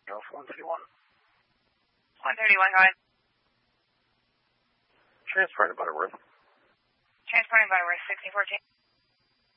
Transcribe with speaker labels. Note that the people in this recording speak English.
Speaker 1: Go for 131.
Speaker 2: 131, go ahead.
Speaker 1: Transporting Butterworth.
Speaker 2: Transporting Butterworth, 1614.